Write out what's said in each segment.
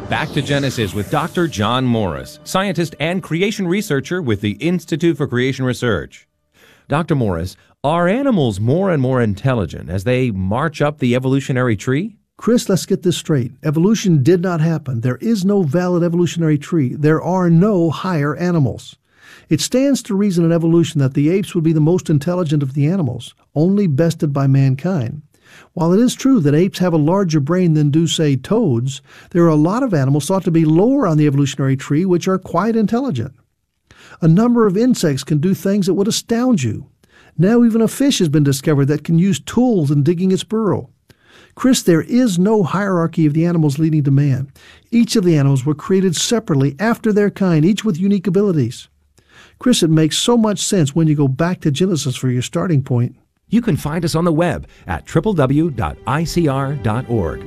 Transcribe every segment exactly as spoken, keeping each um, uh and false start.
Back to Genesis with Doctor John Morris, scientist and creation researcher with the Institute for Creation Research. Doctor Morris, are animals more and more intelligent as they march up the evolutionary tree? Chris, let's get this straight. Evolution did not happen. There is no valid evolutionary tree. There are no higher animals. It stands to reason in evolution that the apes would be the most intelligent of the animals, only bested by mankind. While it is true that apes have a larger brain than do, say, toads, there are a lot of animals thought to be lower on the evolutionary tree which are quite intelligent. A number of insects can do things that would astound you. Now even a fish has been discovered that can use tools in digging its burrow. Chris, there is no hierarchy of the animals leading to man. Each of the animals were created separately after their kind, each with unique abilities. Chris, it makes so much sense when you go back to Genesis for your starting point. You can find us on the web at w w w dot i c r dot org.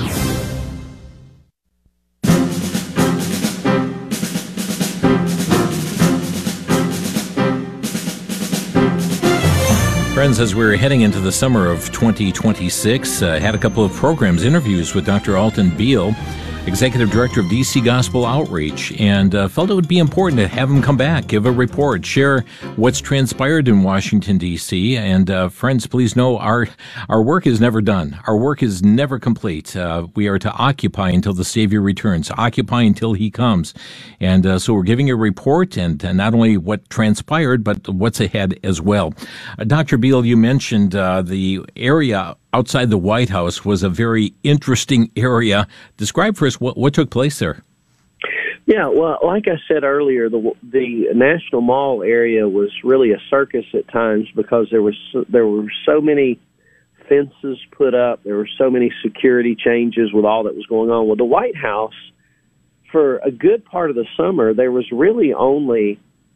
Friends, as we're heading into the summer of twenty twenty-six, I uh, had a couple of programs, interviews with Doctor Alton Beal, Executive Director of D C Gospel Outreach, and uh, felt it would be important to have him come back, give a report, share what's transpired in Washington, D C And uh, friends, please know our our work is never done. Our work is never complete. Uh, we are to occupy until the Savior returns, occupy until He comes. And uh, so we're giving a report, and uh, not only what transpired, but what's ahead as well. Uh, Doctor Beal, you mentioned uh, the area outside the White House was a very interesting area. Describe for us what, what took place there. Yeah, well, like I said earlier, the the National Mall area was really a circus at times because there was so, there were so many fences put up, there were so many security changes with all that was going on. With the White House, for a good part of the summer, there was really only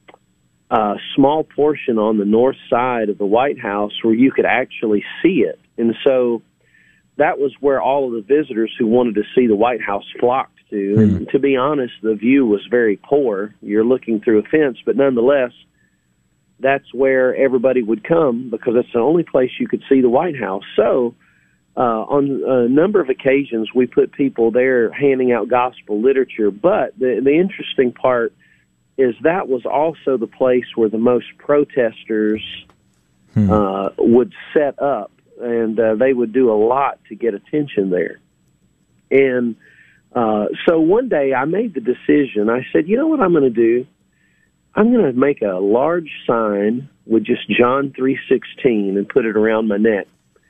a small portion on the north side of the White House where you could actually see it. And so that was where all of the visitors who wanted to see the White House flocked to. Mm-hmm. And to be honest, the view was very poor. You're looking through a fence, but nonetheless, that's where everybody would come because it's the only place you could see the White House. So uh, on a number of occasions, we put people there handing out gospel literature. But the, the interesting part is that was also the place where the most protesters hmm. uh, would set up. And uh, they would do a lot to get attention there. And uh, so one day I made the decision. I said, you know what I'm going to do? I'm going to make a large sign with just John three sixteen and put it around my neck.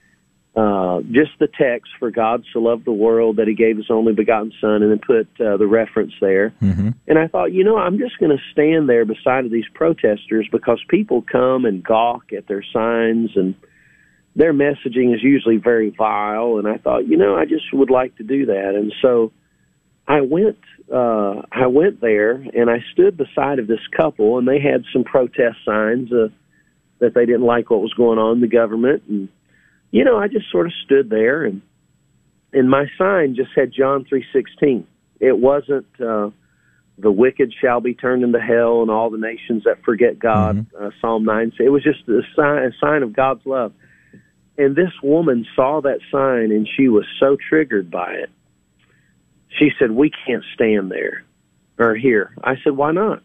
Uh, just the text, for God so loved the world that He gave His only begotten Son, and then put uh, the reference there. Mm-hmm. And I thought, you know, I'm just going to stand there beside of these protesters because people come and gawk at their signs, and their messaging is usually very vile, and I thought, you know, I just would like to do that. And so I went uh, I went there, and I stood beside of this couple, and they had some protest signs uh, that they didn't like what was going on in the government. And, you know, I just sort of stood there, and and my sign just said John three sixteen. It wasn't uh, the wicked shall be turned into hell and all the nations that forget God, mm-hmm. uh, Psalm nine. It was just a sign, a sign of God's love. And this woman saw that sign, and she was so triggered by it. She said, we can't stand there or here. I said, why not?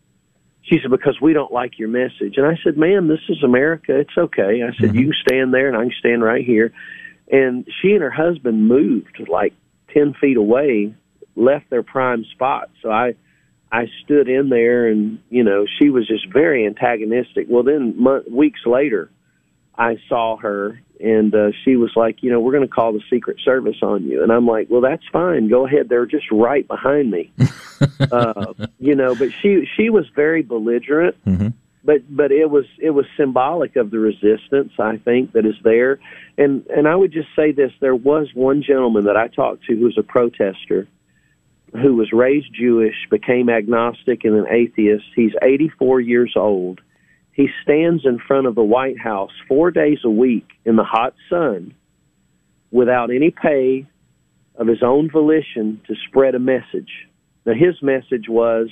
She said, because we don't like your message. And I said, ma'am, this is America. It's okay. I said, mm-hmm. you can stand there, and I can stand right here. And she and her husband moved like ten feet away, left their prime spot. So I I stood in there, and, you know, she was just very antagonistic. Well, then month, weeks later, I saw her, and uh, she was like, you know, we're going to call the Secret Service on you. And I'm like, well, that's fine. Go ahead. They're just right behind me. uh, you know, but she she was very belligerent. Mm-hmm. But but it was it was symbolic of the resistance, I think, that is there. And and I would just say this. There was one gentleman that I talked to who was a protester who was raised Jewish, became agnostic and an atheist. He's eighty-four years old. He stands in front of the White House four days a week in the hot sun without any pay, of his own volition, to spread a message. Now, his message was,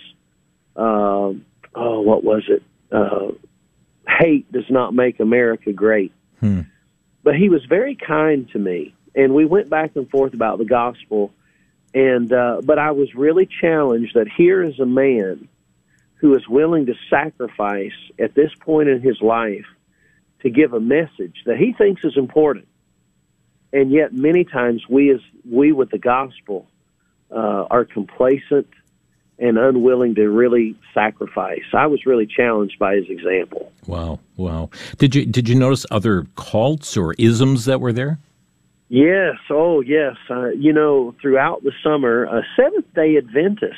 uh, oh, what was it? Uh, hate does not make America great. Hmm. But he was very kind to me, and we went back and forth about the gospel. And uh, but I was really challenged that here is a man who is willing to sacrifice at this point in his life to give a message that he thinks is important. And yet many times we as we with the gospel uh, are complacent and unwilling to really sacrifice. I was really challenged by his example. Wow, wow. Did you did you notice other cults or isms that were there? Yes, oh yes. Uh, you know, throughout the summer, uh, Seventh-day Adventists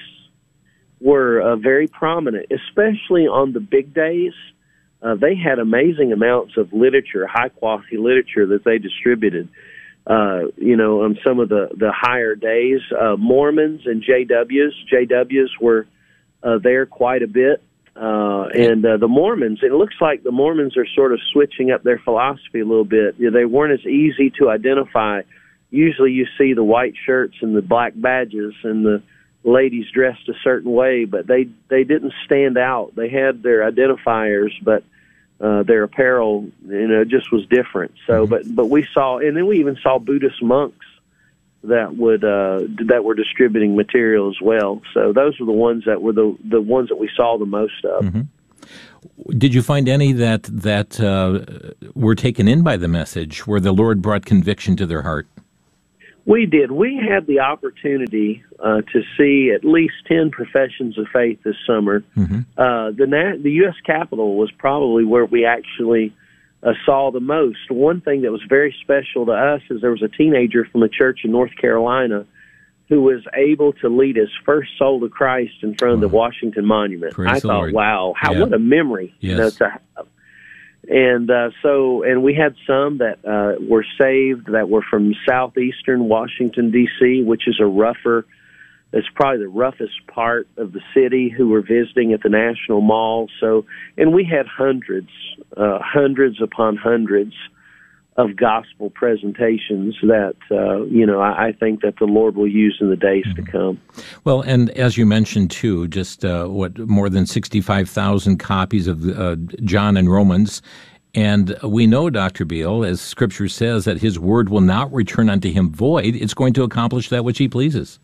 were uh, very prominent, especially on the big days. Uh, they had amazing amounts of literature, high-quality literature that they distributed. Uh, you know, on some of the, the higher days, uh, Mormons and J Ws. J Ws were uh, there quite a bit. Uh, and uh, the Mormons, it looks like the Mormons are sort of switching up their philosophy a little bit. You know, they weren't as easy to identify. Usually you see the white shirts and the black badges and the ladies dressed a certain way, but they, they didn't stand out. They had their identifiers, but uh, their apparel, you know, just was different. So, mm-hmm. but, but we saw, and then we even saw Buddhist monks that would uh, that were distributing material as well. So those were the ones that were the the ones that we saw the most of. Mm-hmm. Did you find any that that uh, were taken in by the message, where the Lord brought conviction to their heart? We did. We had the opportunity uh, to see at least ten professions of faith this summer. Mm-hmm. Uh, the Na- the U S Capitol was probably where we actually Uh, saw the most. One thing that was very special to us is there was a teenager from a church in North Carolina who was able to lead his first soul to Christ in front of wow. the Washington Monument. Praise I the thought, Lord. wow, how yeah. what a memory yes. you know, to have. And uh, so, and we had some that uh, were saved that were from southeastern Washington, D C, which is a rougher, it's probably the roughest part of the city, who were visiting at the National Mall. So, and we had hundreds, uh, hundreds upon hundreds of gospel presentations that, uh, you know, I, I think that the Lord will use in the days mm-hmm. to come. Well, and as you mentioned, too, just uh, what, more than sixty-five thousand copies of uh, John and Romans. And we know, Doctor Beal, as Scripture says, that his word will not return unto him void. It's going to accomplish that which he pleases.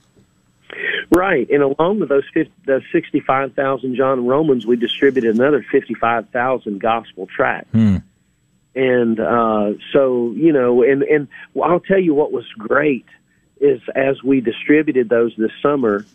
Right, and along with those, fifty, those sixty-five thousand John and Romans, we distributed another fifty-five thousand gospel tracts. Hmm. And uh, so, you know, and, and I'll tell you what was great is as we distributed those this summer,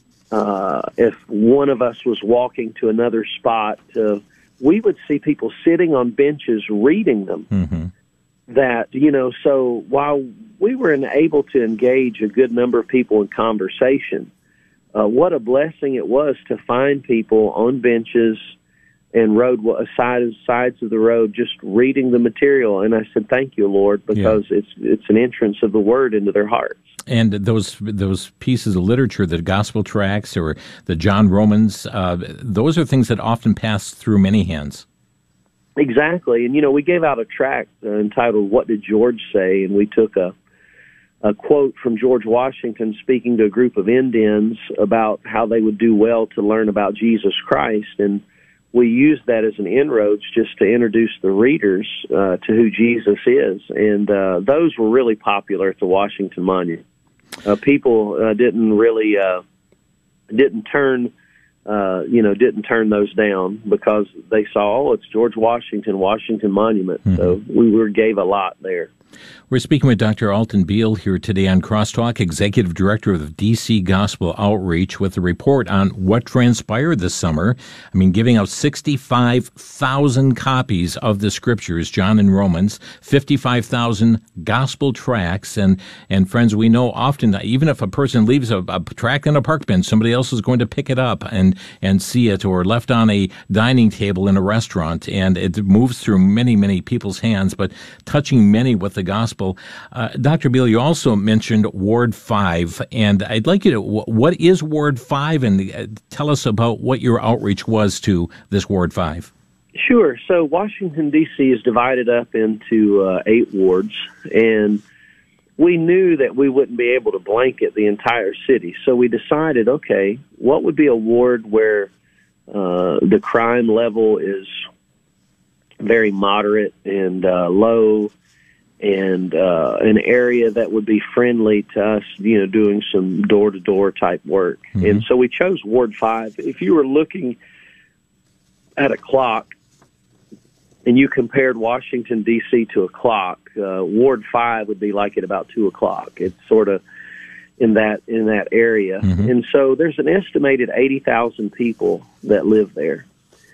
uh, if one of us was walking to another spot, uh, we would see people sitting on benches reading them. Mm-hmm. That, you know, so while we were able to engage a good number of people in conversation, Uh, what a blessing it was to find people on benches and road sides sides of the road just reading the material. And I said, "Thank you, Lord," because yeah. it's it's an entrance of the word into their hearts. And those those pieces of literature, the gospel tracts or the John Romans, uh, those are things that often pass through many hands. Exactly, and you know, we gave out a tract uh, entitled "What Did George Say?" and we took a. a quote from George Washington speaking to a group of Indians about how they would do well to learn about Jesus Christ. And we used that as an inroads just to introduce the readers uh, to who Jesus is. And uh, those were really popular at the Washington Monument. Uh, people uh, didn't really, uh, didn't turn, uh, you know, didn't turn those down because they saw, oh, it's George Washington, Washington Monument. Mm-hmm. So we were, gave a lot there. We're speaking with Doctor Alton Beal here today on Crosstalk, Executive Director of the D C Gospel Outreach, with a report on what transpired this summer. I mean, giving out sixty-five thousand copies of the Scriptures, John and Romans, fifty-five thousand gospel tracts, and, and friends, we know often that even if a person leaves a, a tract in a park bench, somebody else is going to pick it up and, and see it, or left on a dining table in a restaurant, and it moves through many, many people's hands, but touching many with the gospel. Uh, Doctor Beal, you also mentioned Ward five, and I'd like you to, what is Ward five, and uh, tell us about what your outreach was to this Ward five. Sure. So Washington, D C is divided up into uh, eight wards, and we knew that we wouldn't be able to blanket the entire city. So we decided, okay, what would be a ward where uh, the crime level is very moderate and uh, low, and uh, an area that would be friendly to us, you know, doing some door-to-door type work. Mm-hmm. And so we chose Ward five. If you were looking at a clock and you compared Washington, D C to a clock, uh, Ward five would be like at about two o'clock. It's sort of in that in that area. Mm-hmm. And so there's an estimated eighty thousand people that live there.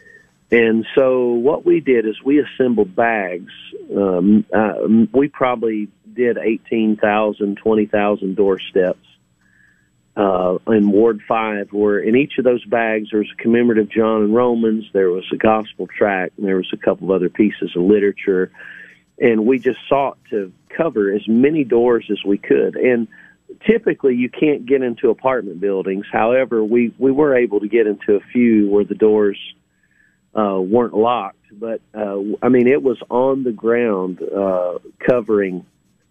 And so what we did is we assembled bags. Um, uh, we probably did eighteen thousand, twenty thousand doorsteps uh, in Ward five, where in each of those bags there was a commemorative John and Romans, there was a gospel tract, and there was a couple of other pieces of literature. And we just sought to cover as many doors as we could. And typically you can't get into apartment buildings. However, we, we were able to get into a few where the doors Uh, weren't locked, but uh, I mean, it was on the ground, uh, covering,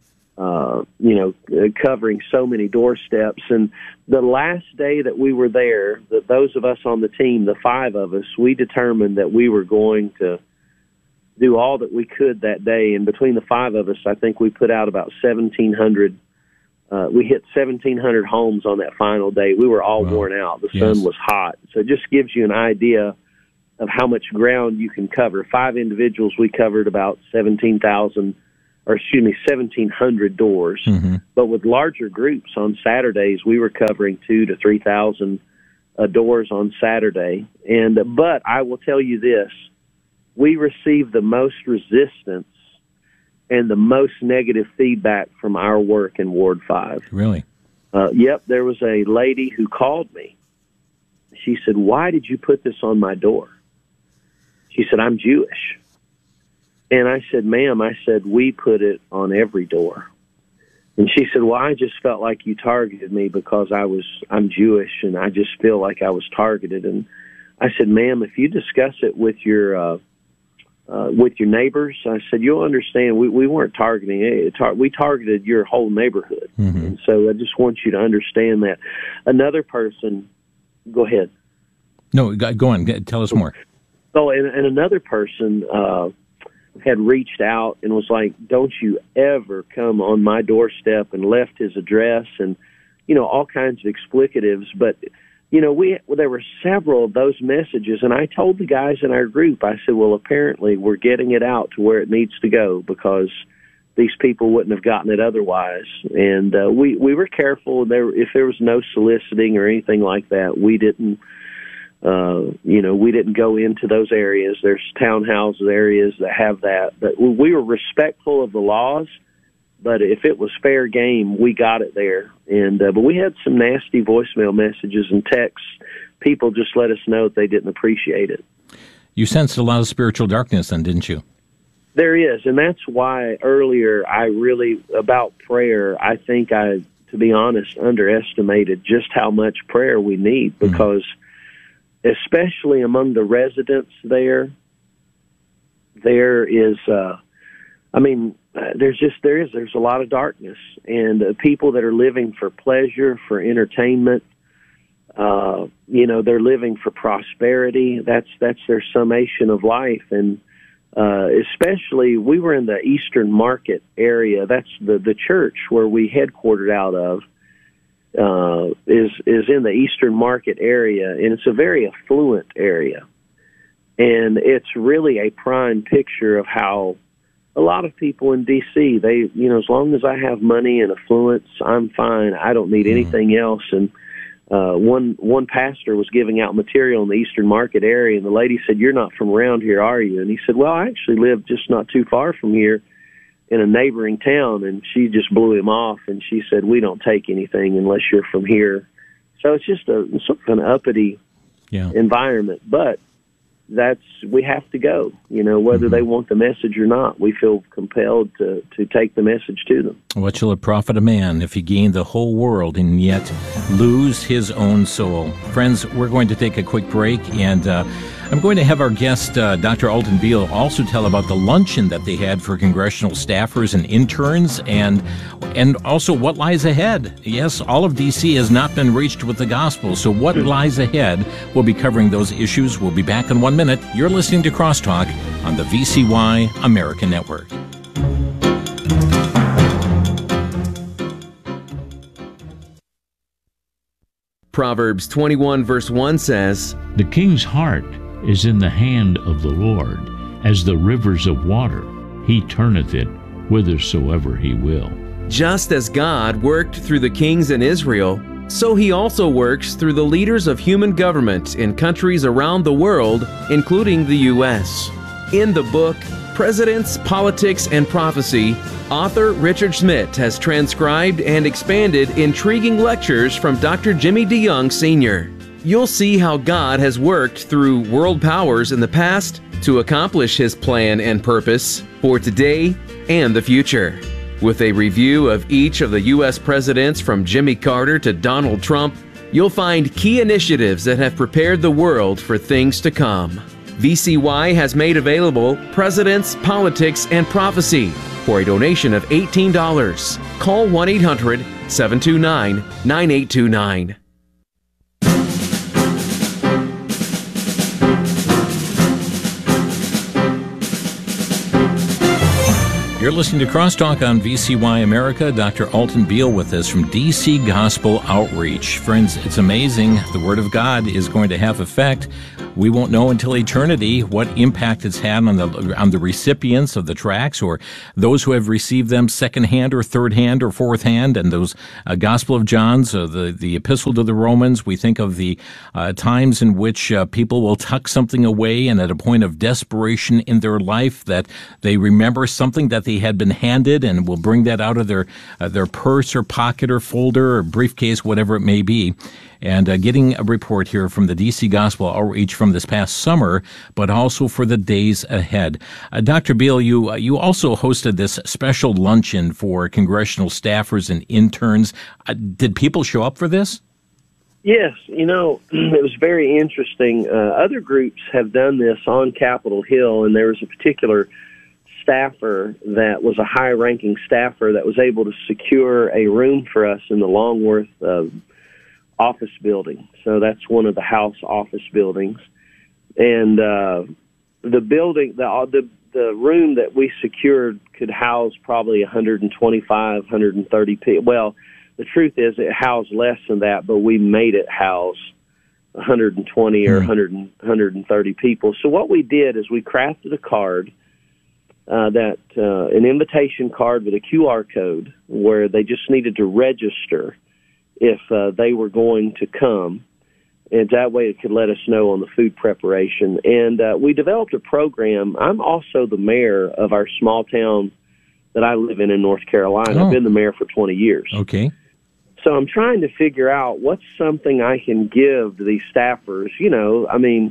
uh, you know, uh, covering so many doorsteps. And the last day that we were there, that those of us on the team, the five of us, we determined that we were going to do all that we could that day. And between the five of us, I think we put out about seventeen hundred. Uh, we hit seventeen hundred homes on that final day. We were all wow. worn out. The yes. sun was hot, so it just gives you an idea of how much ground you can cover. Five individuals, we covered about seventeen thousand, or excuse me, seventeen hundred doors. Mm-hmm. But with larger groups on Saturdays, we were covering two to three thousand uh, doors on Saturday. And uh, but I will tell you this: we received the most resistance and the most negative feedback from our work in Ward Five. Really? Uh, yep. There was a lady who called me. She said, "Why did you put this on my door?" She said, "I'm Jewish." And I said, "Ma'am," I said, "we put it on every door." And she said, "Well, I just felt like you targeted me because I was, I'm Jewish, and I just feel like I was targeted." And I said, "Ma'am, if you discuss it with your, uh, uh, with your neighbors," I said, "you'll understand we, we weren't targeting it. We targeted your whole neighborhood." Mm-hmm. And so I just want you to understand that. Another person, go ahead. No, go on. Tell us more. Oh, and, and another person uh, had reached out and was like, "Don't you ever come on my doorstep," and left his address and, you know, all kinds of explicatives. But, you know, we there were several of those messages, and I told the guys in our group, I said, "Well, apparently we're getting it out to where it needs to go because these people wouldn't have gotten it otherwise." And uh, we, we were careful. There, if there was no soliciting or anything like that, we didn't. Uh, you know, we didn't go into those areas. There's townhouses areas that have that. But we were respectful of the laws, but if it was fair game, we got it there. And uh, but we had some nasty voicemail messages and texts. People just let us know that they didn't appreciate it. You sensed a lot of spiritual darkness then, didn't you? There is, and that's why earlier I really, about prayer, I think I, to be honest, underestimated just how much prayer we need, because mm-hmm. especially among the residents there, there is, uh, I mean, uh, there's just, there is, there's a lot of darkness, and uh, people that are living for pleasure, for entertainment, uh, you know, they're living for prosperity. That's, that's their summation of life. And, uh, especially we were in the Eastern Market area. That's the, the church where we headquartered out of. Uh, is is in the Eastern Market area, and it's a very affluent area. And it's really a prime picture of how a lot of people in D C, they, you know, as long as I have money and affluence, I'm fine. I don't need anything else. And uh, one one pastor was giving out material in the Eastern Market area, and the lady said, "You're not from around here, are you?" And he said, "Well, I actually live just not too far from here in a neighboring town." And she just blew him off, and she said, "We don't take anything unless you're from here." So it's just a sort of an uppity yeah. environment, but that's, we have to go, you know, whether mm-hmm. they want the message or not. We feel compelled to, to take the message to them. What shall it profit a man if he gain the whole world and yet lose his own soul? Friends, we're going to take a quick break, and uh, I'm going to have our guest, uh, Doctor Alton Beal, also tell about the luncheon that they had for congressional staffers and interns, and and also what lies ahead. Yes, all of D C has not been reached with the gospel, so what lies ahead? We'll be covering those issues. We'll be back in one minute. You're listening to Crosstalk on the V C Y American Network. Proverbs twenty-one verse one says, "The king's heart is in the hand of the Lord, as the rivers of water. He turneth it whithersoever he will." Just as God worked through the kings in Israel, so he also works through the leaders of human government in countries around the world, including the U S In the book, Presidents, Politics, and Prophecy, author Richard Schmidt has transcribed and expanded intriguing lectures from Doctor Jimmy DeYoung Senior You'll see how God has worked through world powers in the past to accomplish his plan and purpose for today and the future. With a review of each of the U S presidents from Jimmy Carter to Donald Trump, you'll find key initiatives that have prepared the world for things to come. V C Y has made available Presidents, Politics, and Prophecy for a donation of eighteen dollars. Call one eight hundred, seven two nine, nine eight two nine. You're listening to Crosstalk on V C Y America. Doctor Alton Beal with us from D C Gospel Outreach. Friends, it's amazing. The Word of God is going to have effect. We won't know until eternity what impact it's had on the on the recipients of the tracts or those who have received them second-hand or third-hand or fourth-hand. And those uh, Gospel of John's, uh, the, the Epistle to the Romans, we think of the uh, times in which uh, people will tuck something away and at a point of desperation in their life that they remember something that they had been handed and will bring that out of their uh, their purse or pocket or folder or briefcase, whatever it may be. And uh, getting a report here from the D C Gospel Outreach from this past summer, but also for the days ahead. Uh, Doctor Beal, you uh, you also hosted this special luncheon for congressional staffers and interns. Uh, did people show up for this? Yes, you know, it was very interesting. Uh, other groups have done this on Capitol Hill, and there was a particular staffer that was a high-ranking staffer that was able to secure a room for us in the Longworth uh, office building. So that's one of the House office buildings. And uh, the building, the, the the room that we secured could house probably one hundred twenty-five, one hundred thirty people. Well, the truth is it housed less than that, but we made it house one hundred twenty or one hundred, one hundred thirty people. So what we did is we crafted a card, uh, that uh, an invitation card with a Q R code where they just needed to register if uh, they were going to come, and that way it could let us know on the food preparation. And uh, we developed a program. I'm also the mayor of our small town that I live in in North Carolina. Oh. I've been the mayor for twenty years. Okay. So I'm trying to figure out what's something I can give to these staffers, you know, I mean,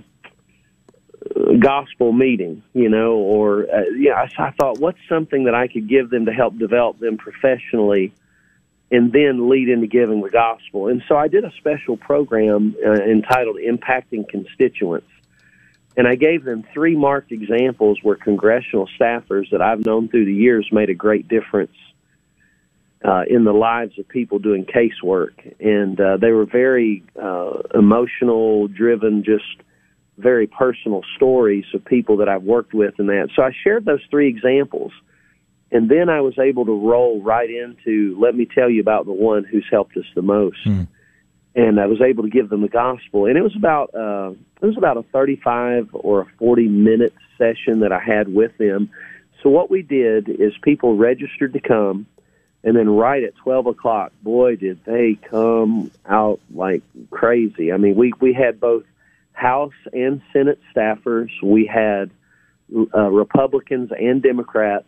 gospel meeting, you know, or, uh, yeah, I, I thought, what's something that I could give them to help develop them professionally and then lead into giving the gospel. And so I did a special program uh, entitled Impacting Constituents. And I gave them three marked examples where congressional staffers that I've known through the years made a great difference uh, in the lives of people doing casework. And uh, they were very uh, emotional, driven, just very personal stories of people that I've worked with and that. So I shared those three examples. And then I was able to roll right into, let me tell you about the one who's helped us the most. Mm. And I was able to give them the gospel. And it was about uh, it was about a thirty-five or a forty-minute session that I had with them. So what we did is people registered to come, and then right at twelve o'clock, boy, did they come out like crazy. I mean, we, we had both House and Senate staffers. We had uh, Republicans and Democrats.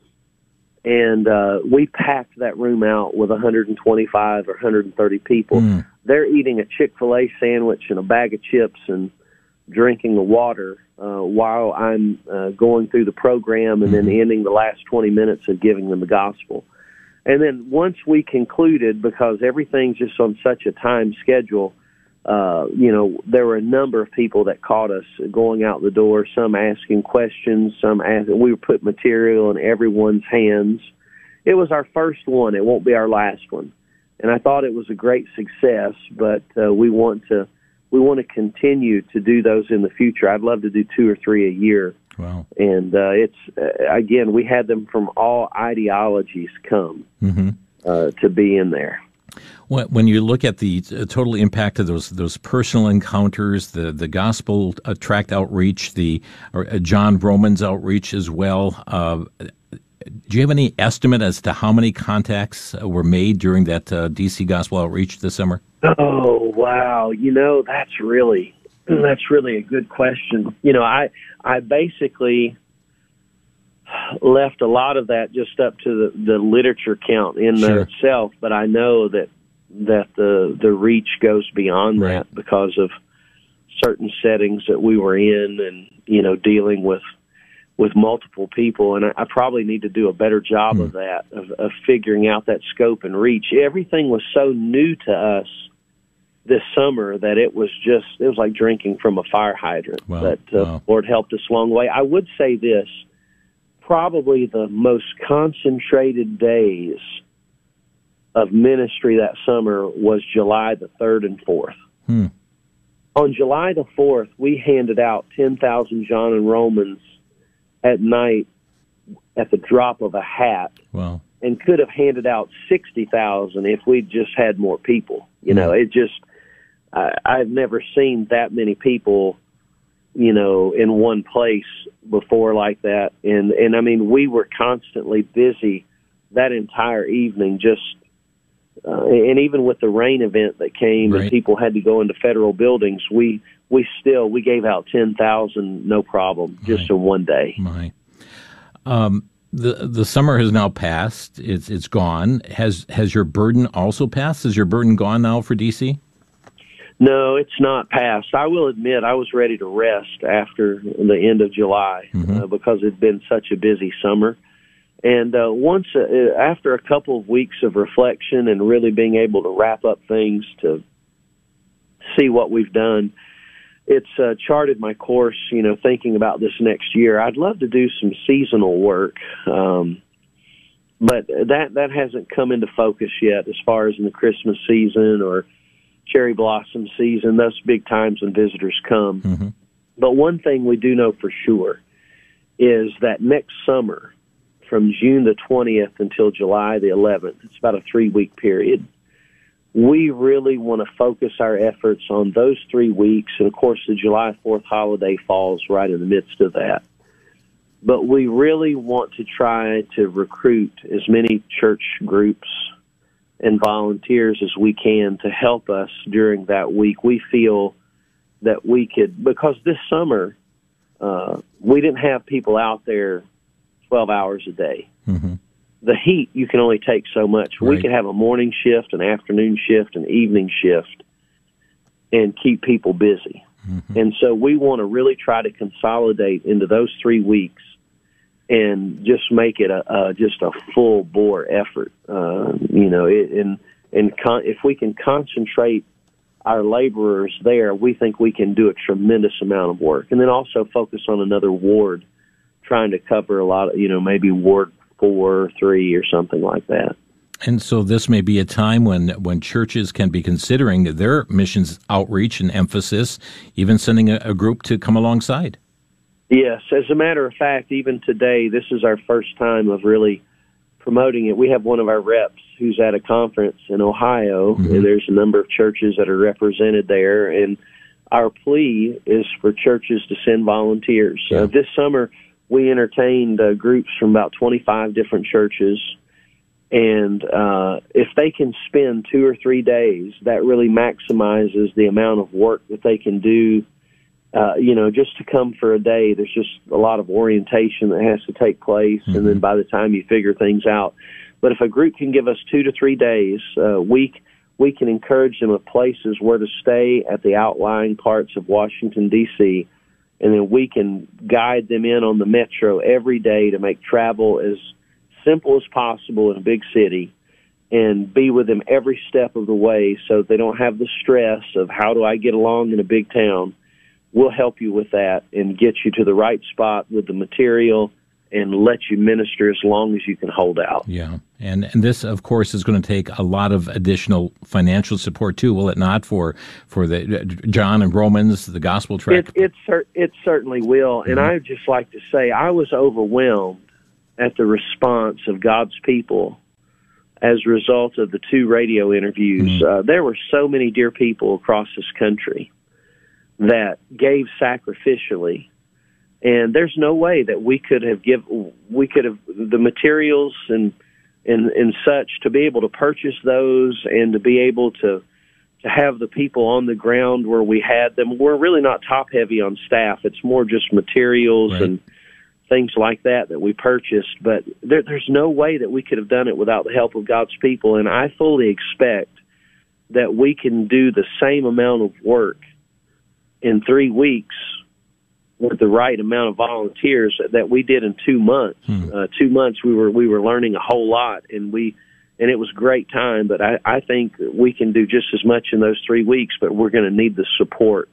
And uh, we packed that room out with one hundred twenty-five or one hundred thirty people. Mm. They're eating a Chick-fil-A sandwich and a bag of chips and drinking the water uh, while I'm uh, going through the program and mm. then ending the last twenty minutes of giving them the gospel. And then once we concluded, because everything's just on such a time schedule, uh, you know, there were a number of people that caught us going out the door, some asking questions, some asking. We put material in everyone's hands. It was our first one. It won't be our last one. And I thought it was a great success, but uh, we want to we want to continue to do those in the future. I'd love to do two or three a year. Wow. And uh, it's, uh, again, we had them from all ideologies come mm-hmm. uh, to be in there. When when you look at the total impact of those those personal encounters, the the gospel uh, tract outreach, the uh, John Romans outreach as well, uh, do you have any estimate as to how many contacts were made during that uh, D C Gospel outreach this summer? Oh, wow. You know, that's really that's really a good question. You know, I I basically left a lot of that just up to the, the literature count in Sure. itself, but I know that that the the reach goes beyond Right. that because of certain settings that we were in, and you know, dealing with with multiple people. And I, I probably need to do a better job Hmm. of that, of, of figuring out that scope and reach. Everything was so new to us this summer that it was just, it was like drinking from a fire hydrant. Wow. But uh, Wow. Lord helped us along the way. I would say this, probably the most concentrated days of ministry that summer was July the third and fourth. Hmm. On July the fourth, we handed out ten thousand John and Romans at night at the drop of a hat, Wow. and could have handed out sixty thousand if we'd just had more people. You know, it just, I, I've never seen that many people, you know, in one place before like that. And, and I mean, we were constantly busy that entire evening, just, uh, and even with the rain event that came Right. and people had to go into federal buildings, we, we still, we gave out ten thousand, no problem, just Right. in one day. My. Um, the the summer has now passed. It's it's gone. Has has your burden also passed? Is your burden gone now for D C? No, it's not passed. I will admit I was ready to rest after the end of July Mhm. uh, because it'd been such a busy summer. And uh, once uh, after a couple of weeks of reflection and really being able to wrap up things to see what we've done, it's uh, charted my course, you know, thinking about this next year. I'd love to do some seasonal work, um, but that, that hasn't come into focus yet as far as in the Christmas season or cherry blossom season, those big times when visitors come. Mm-hmm. But one thing we do know for sure is that next summer, from June the twentieth until July the eleventh, it's about a three-week period, we really want to focus our efforts on those three weeks. And, of course, the July fourth holiday falls right in the midst of that. But we really want to try to recruit as many church groups and volunteers as we can to help us during that week. We feel that we could, because this summer uh, we didn't have people out there twelve hours a day. Mm-hmm. The heat, you can only take so much. Right. We could have a morning shift, an afternoon shift, an evening shift, and keep people busy. Mm-hmm. And so we want to really try to consolidate into those three weeks and just make it a, a just a full bore effort. Uh, you know, it, and and con- if we can concentrate our laborers there, we think we can do a tremendous amount of work. And then also focus on another ward, trying to cover a lot of, you know, maybe ward four, three, or something like that. And so this may be a time when, when churches can be considering their missions outreach and emphasis, even sending a, a group to come alongside. Yes. As a matter of fact, even today, this is our first time of really promoting it. We have one of our reps who's at a conference in Ohio, Mm-hmm. and there's a number of churches that are represented there, and our plea is for churches to send volunteers. Yeah. Uh, this summer, we entertained uh, groups from about twenty-five different churches, and uh, if they can spend two or three days, that really maximizes the amount of work that they can do. Uh, you know, just to come for a day, there's just a lot of orientation that has to take place, Mm-hmm. and then by the time you figure things out. But if a group can give us two to three days, uh, we, we can encourage them with places where to stay at the outlying parts of Washington, D C, and then we can guide them in on the metro every day to make travel as simple as possible in a big city, and be with them every step of the way so they don't have the stress of how do I get along in a big town. We'll help you with that and get you to the right spot with the material and let you minister as long as you can hold out. Yeah. And and this, of course, is going to take a lot of additional financial support, too, will it not, for for the John and Romans, the gospel tract? It, it, cer- it certainly will. And Mm-hmm. I'd just like to say I was overwhelmed at the response of God's people as a result of the two radio interviews. Mm-hmm. Uh, there were so many dear people across this country that gave sacrificially, and there's no way that we could have give we could have the materials and and and such to be able to purchase those and to be able to to have the people on the ground where we had them. We're really not top heavy on staff. It's more just materials right. and things like that that we purchased. But there, there's no way that we could have done it without the help of God's people. And I fully expect that we can do the same amount of work in three weeks with the right amount of volunteers that we did in two months. Hmm. Uh, two months we were we were learning a whole lot, and we and it was a great time. But I, I think we can do just as much in those three weeks. But we're going to need the support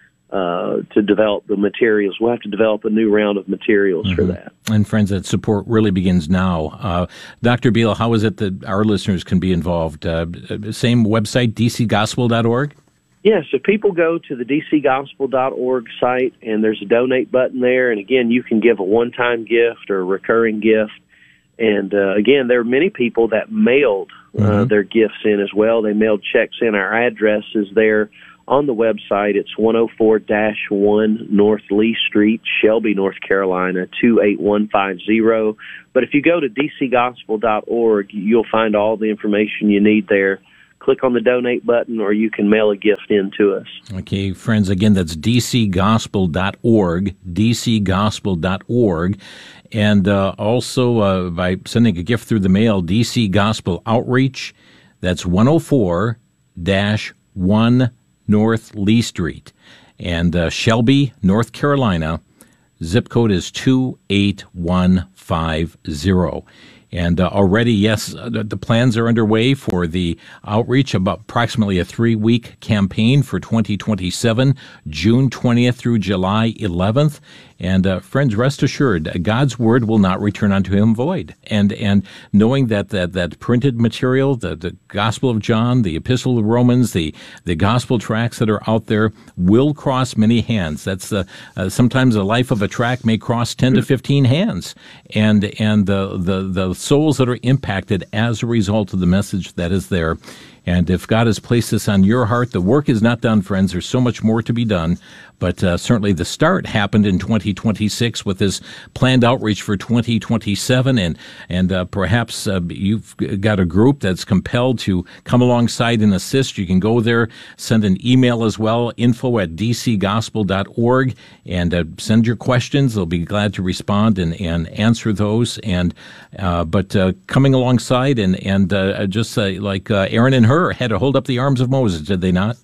uh, to develop the materials. We'll have to develop a new round of materials mm-hmm. for that. And friends, that support really begins now. Uh, Doctor Beal, how is it that our listeners can be involved? Uh, same website, d c gospel dot org? Yes, if people go to the d c gospel dot org site, and there's a donate button there, and again, you can give a one-time gift or a recurring gift. And uh, again, there are many people that mailed uh, mm-hmm. their gifts in as well. They mailed checks in. Our address is there on the website. It's one oh four dash one North Lee Street, Shelby, North Carolina, two eight one five zero. But if you go to d c gospel dot org, you'll find all the information you need there. Click on the donate button, or you can mail a gift in to us. Okay, friends, again, that's d c gospel dot org, d c gospel dot org. And uh, also uh, by sending a gift through the mail, D C Gospel Outreach, that's one oh four dash one North Lee Street. And uh, Shelby, North Carolina, zip code is two eight one five zero. And uh, already, yes, the, the plans are underway for the outreach, about approximately a three-week campaign for twenty twenty-seven, June twentieth through July eleventh. And uh, friends, rest assured, God's word will not return unto him void. And and knowing that that, that printed material, the, the Gospel of John, the Epistle of Romans, the, the Gospel tracts that are out there will cross many hands. That's uh, uh, sometimes the life of a tract may cross ten to fifteen hands. And and the, the, the souls that are impacted as a result of the message that is there. And if God has placed this on your heart, the work is not done, friends. There's so much more to be done. But uh, certainly the start happened in twenty twenty-six with this planned outreach for twenty twenty-seven. And, and uh, perhaps uh, you've got a group that's compelled to come alongside and assist. You can go there, send an email as well, info at d c gospel dot org, and uh, send your questions. They'll be glad to respond and, and answer those. And uh, But uh, coming alongside and, and uh, just uh, like uh, Aaron and her had to hold up the arms of Moses, did they not?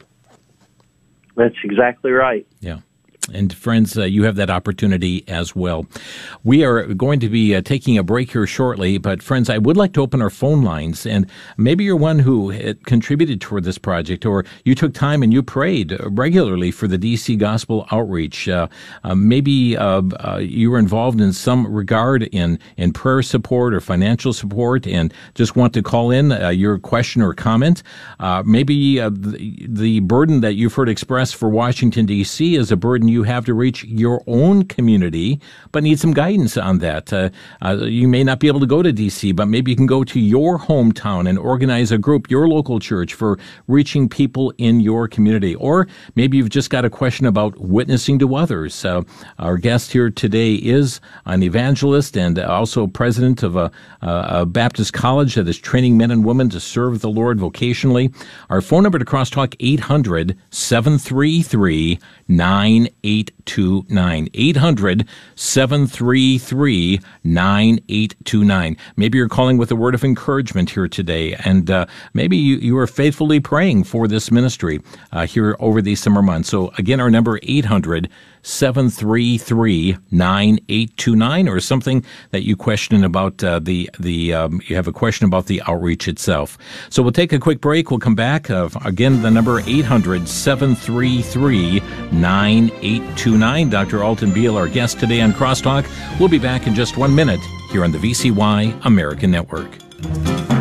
That's exactly right. Yeah. And friends, uh, you have that opportunity as well. We are going to be uh, taking a break here shortly, but friends, I would like to open our phone lines, and maybe you're one who had contributed toward this project, or you took time and you prayed regularly for the D C Gospel Outreach. Uh, uh, maybe uh, uh, you were involved in some regard in, in prayer support or financial support and just want to call in uh, your question or comment. Uh, maybe uh, the, the burden that you've heard expressed for Washington, D C is a burden you have to reach your own community, but need some guidance on that. Uh, uh, you may not be able to go to D C, but maybe you can go to your hometown and organize a group, your local church, for reaching people in your community. Or maybe you've just got a question about witnessing to others. Uh, our guest here today is an evangelist and also president of a, a Baptist college that is training men and women to serve the Lord vocationally. Our phone number to Crosstalk, eight hundred, seven three three, nine eight two nine. eight hundred, seven three three, nine eight two nine. Maybe you're calling with a word of encouragement here today, and uh, maybe you, you are faithfully praying for this ministry uh, here over these summer months. So again, our number, eight hundred, seven three three, nine eight two nine, or something that you question about uh, the, the um, you have a question about the outreach itself. So we'll take a quick break. We'll come back. Uh, again, the number, eight hundred, seven three three, nine eight two nine. Doctor Alton Beal, our guest today on Crosstalk. We'll be back in just one minute here on the V C Y American Network.